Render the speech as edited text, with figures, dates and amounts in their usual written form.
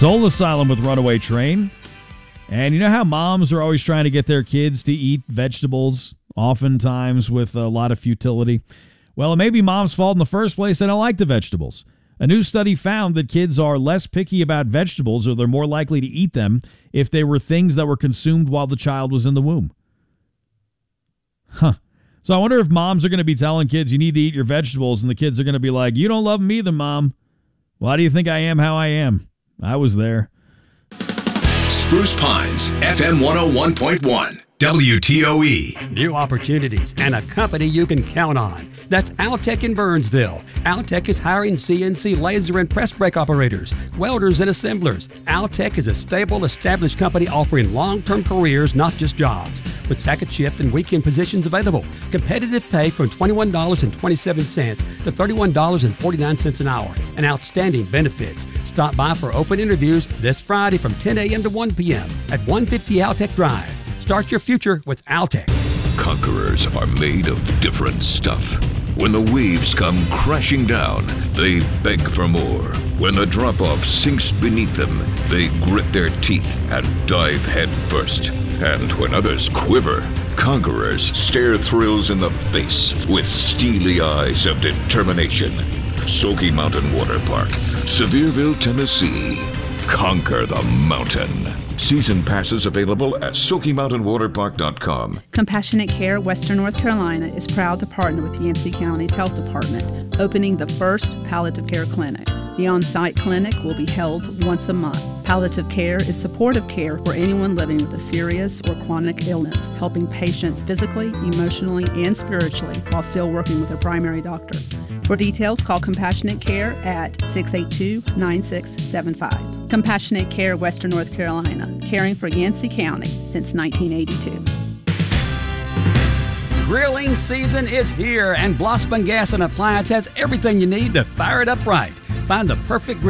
Soul Asylum with Runaway Train. And you know how moms are always trying to get their kids to eat vegetables, oftentimes with a lot of futility? Well, it may be mom's fault in the first place. They don't like the vegetables. A new study found that kids are less picky about vegetables, or they're more likely to eat them if they were things that were consumed while the child was in the womb. So I wonder if moms are going to be telling kids you need to eat your vegetables, and the kids are going to be like, you don't love them either, Mom. Why do you think I am how I am? I was there. Spruce Pines, FM 101.1, WTOE. New opportunities and a company you can count on. That's Altec in Burnsville. Altec is hiring CNC laser and press brake operators, welders and assemblers. Altec is a stable, established company offering long-term careers, not just jobs. With second shift and weekend positions available. Competitive pay from $21.27 to $31.49 an hour. And outstanding benefits. Stop by for open interviews this Friday from 10 a.m. to 1 p.m. at 150 Altec Drive. Start your future with Altec. Conquerors are made of different stuff. When the waves come crashing down, they beg for more. When the drop-off sinks beneath them, they grit their teeth and dive head first. And when others quiver, conquerors stare thrills in the face with steely eyes of determination. Smoky Mountain Water Park, Sevierville, Tennessee. Conquer the mountain. Season passes available at SmokyMountainWaterPark.com. Compassionate Care Western North Carolina is proud to partner with Yancey County's Health Department, opening the first palliative care clinic. The on-site clinic will be held once a month. Palliative care is supportive care for anyone living with a serious or chronic illness, helping patients physically, emotionally, and spiritually while still working with a primary doctor. For details, call Compassionate Care at 682-9675. Compassionate Care Western North Carolina, caring for Yancey County since 1982. Grilling season is here, and Blossman Gas and Appliance has everything you need to fire it up right. Find the perfect grill